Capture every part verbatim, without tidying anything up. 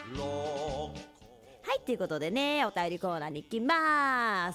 はいということでね、お便りコーナーに行きます。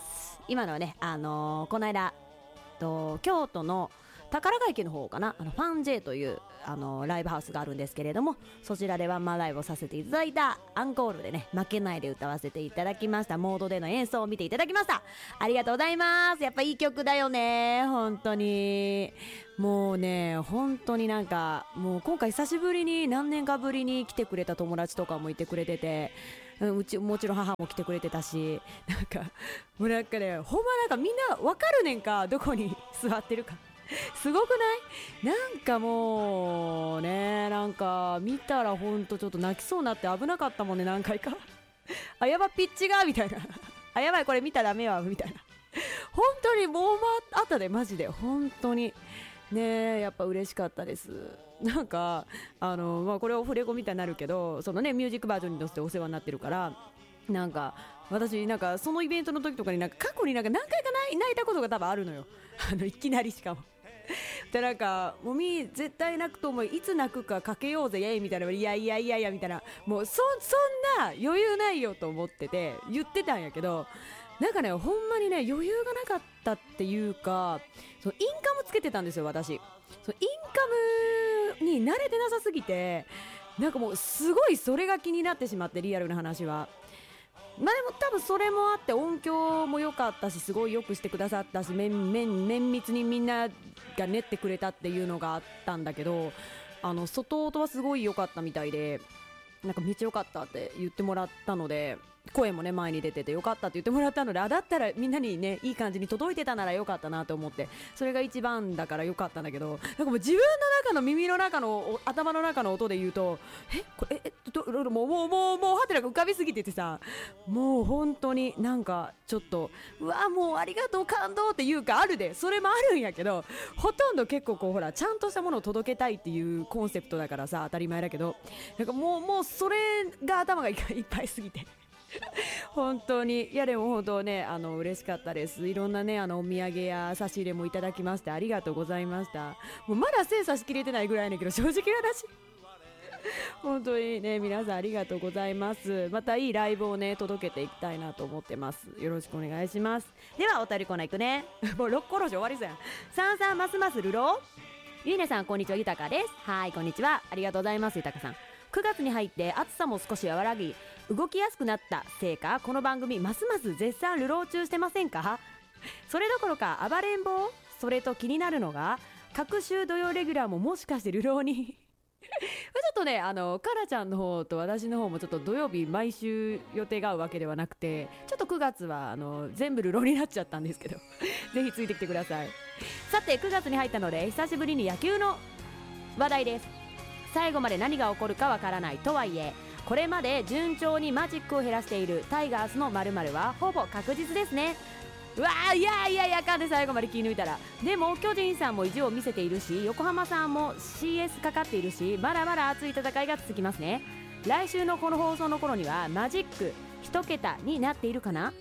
今のはね、あのー、この間と京都の宝ヶ池の方かな、あのファン J というあのライブハウスがあるんですけれども、そちらでワンマンライブをさせていただいたアンコールでね、負けないで歌わせていただきました。モードでの演奏を見ていただきました。ありがとうございます。やっぱいい曲だよね、本当に。もうね、本当になんかもう今回久しぶりに、何年かぶりに来てくれた友達とかもいてくれてて、うちもちろん母も来てくれてたし、なんかもうなんかね、ほんまなんかみんなわかるねんか、どこに座ってるか。すごくない？なんかもうね、なんか見たらほんとちょっと泣きそうになって危なかったもんね、何回か。あ、やば、ピッチがみたいな。あ、やばい、これ見たらダメはみたいな。本当にもうまあったで、マジで本当にね、やっぱ嬉しかったです。なんかあの、まあ、これオフレコみたいになるけど、そのねミュージックバージョンに乗せてお世話になってるから、なんか私なんかそのイベントの時とかになんか過去になんか何回か泣いたことが多分あるのよ。あのいきなりしかもで、なんかもみ絶対泣くと思う、いつ泣くかかけようぜイエイみたいな、いやいやいやいやみたいな、もう そ, そんな余裕ないよと思ってて言ってたんやけど、なんかね、ほんまにね余裕がなかったっていうか、そのインカムつけてたんですよ、私。そのインカムに慣れてなさすぎて、なんかもうすごいそれが気になってしまって、リアルな話は。まあでも多分それもあって音響も良かったし、すごいよくしてくださったし、綿綿綿密にみんなが練ってくれたっていうのがあったんだけど、あの外音はすごい良かったみたいで、なんかめっちゃ良かったって言ってもらったので、声もね前に出てて良かったって言ってもらったので、あ、だったらみんなにねいい感じに届いてたなら良かったなと思って、それが一番だから良かったんだけど、なんかもう自分の中の耳の中の頭の中の音で言うと、えこれえどもうもうもうもうハテナが浮かびすぎててさ、もう本当になんかちょっとうわもうありがとう感動っていうかあるで、それもあるんやけど、ほとんど結構こうほらちゃんとしたものを届けたいっていうコンセプトだからさ、当たり前だけど、なんかもうもうそれが頭がいっぱいすぎて本当に、いやでも本当ね、あの嬉しかったです。いろんなねあのお土産や差し入れもいただきましてありがとうございました。もうまだ精査しきれてないぐらいだけど、正直な話本当にね皆さんありがとうございます。またいいライブをね届けていきたいなと思ってます。よろしくお願いします。ではお便りコーナー行くねもうろっころし終わりそうやん。さんさんますますルロー、ゆいねさんこんにちは、ゆたかです。はいこんにちは、ありがとうございます。ゆたかさん、くがつに入って暑さも少し和らぎ動きやすくなったせいか、この番組ますます絶賛流浪中してませんか？それどころか暴れん坊、それと気になるのが各週土曜レギュラーももしかして流浪にちょっとね、あのカラちゃんの方と私の方もちょっと土曜日毎週予定が合うわけではなくて、ちょっとくがつはあの全部流浪になっちゃったんですけどぜひついてきてください。さてくがつに入ったので久しぶりに野球の話題です。最後まで何が起こるかわからないとはいえ、これまで順調にマジックを減らしているタイガースの〇〇はほぼ確実ですね。うわー、いやいやいやかんで最後まで気抜いたら。でも巨人さんも意地を見せているし、横浜さんも シーエス かかっているし、まだまだ熱い戦いが続きますね。来週のこの放送の頃にはマジック一桁になっているかな。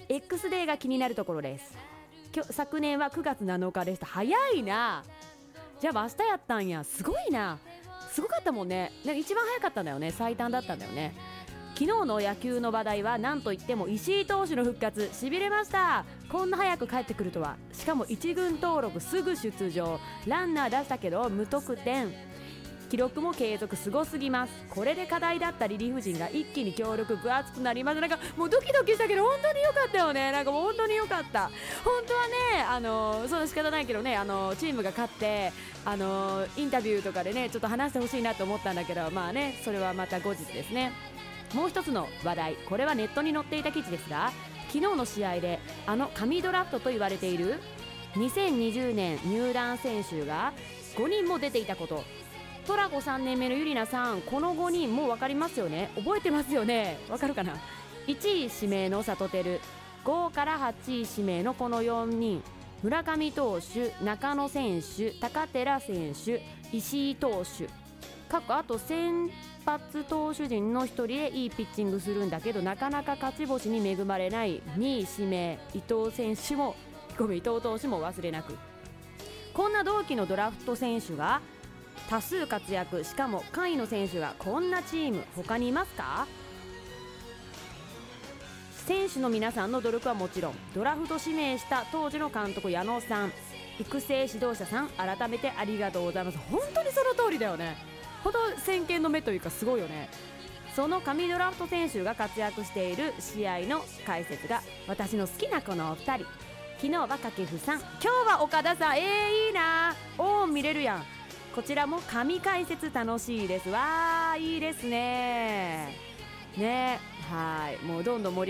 X デーが気になるところです。今日昨年はくがつなのかでした。早いな。じゃあ明日やったんや、すごいな。すごかったもんね。なんか一番早かったんだよね、最短だったんだよね。昨日の野球の話題は何といっても石井投手の復活、しびれました。こんな早く帰ってくるとは。しかも一軍登録すぐ出場、ランナー出したけど無得点、記録も継続、すごすぎます。これで課題だったリリーフ陣が一気に強力分厚くなりました。なんかもうドキドキしたけど本当に良かったよね。なんかもう本当に良かった。本当はね、あのその仕方ないけどね、あのチームが勝ってあのインタビューとかでねちょっと話してほしいなと思ったんだけど、まあねそれはまた後日ですね。もう一つの話題、これはネットに載っていた記事ですが、昨日の試合であの神ドラフトと言われているにせんにじゅうねん入団選手がごにんも出ていたこと。トラゴさんねんめのゆりなさん、このごにんもう分かりますよね。覚えてますよね。分かるかな。いちい指名のサトテル、ごからはちい指名のこのよにん、村上投手、中野選手、高寺選手、石井投手、過去あと先発投手陣のひとりでいいピッチングするんだけどなかなか勝ち星に恵まれないにい指名伊藤選手もごめん伊藤投手も忘れなく。こんな同期のドラフト選手が多数活躍、しかも下位の選手がこんなチーム他にいますか？選手の皆さんの努力はもちろん、ドラフト指名した当時の監督矢野さん、育成指導者さん、改めてありがとうございます。本当にその通りだよね。ほど先見の目というかすごいよね。その神ドラフト選手が活躍している試合の解説が私の好きなこのお二人。昨日は掛布さん、今日は岡田さん。えー、いいな、おー見れるやん。こちらも神解説楽しいです。わーいいですね。ね、はい、もうどんどん盛り上がって